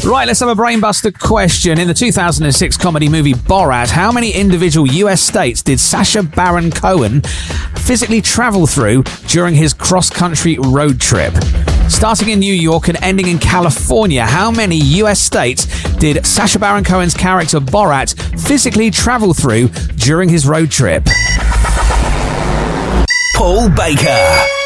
Right, let's have a brainbuster question. In the 2006 comedy movie Borat, how many individual US states did Sacha Baron Cohen physically travel through during his cross-country road trip? Starting in New York and ending in California, how many US states did Sacha Baron Cohen's character Borat physically travel through during his road trip? Paul Baker.